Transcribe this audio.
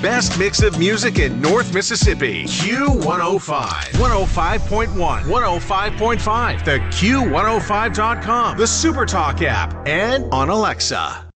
Best mix of music in North Mississippi. Q105. 105.1. 105.5. The Q105.com. The SuperTalk app. And on Alexa.